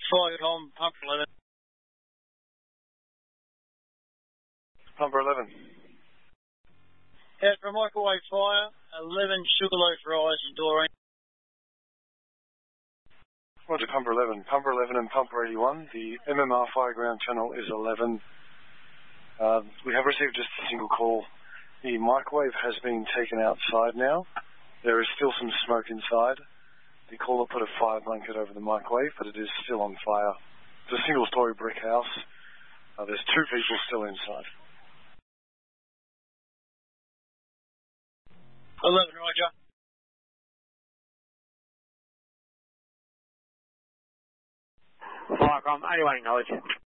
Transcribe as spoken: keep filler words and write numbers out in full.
Fire Tom, pump eleven. Pumper eleven. Out for a microwave fire, eleven Sugarloaf Rise in Doreen. Roger, Pumper eleven. Pumper eleven and Pumper eighty-one. The M M R fire ground channel is eleven. Uh, we have received just a single call. The microwave has been taken outside now. There is still some smoke inside. The caller put a fire blanket over the microwave, but it is still on fire. It's a single-story brick house. Uh, there's two people still inside. eleven, Roger. Firecom, eighty-one, acknowledge.